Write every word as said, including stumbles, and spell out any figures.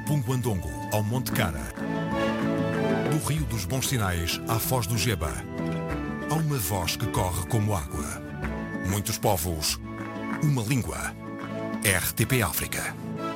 Punguandongo ao Monte Cara, do Rio dos Bons Sinais à Foz do Geba, há uma voz que corre como água. Muitos povos, uma língua. R T P África.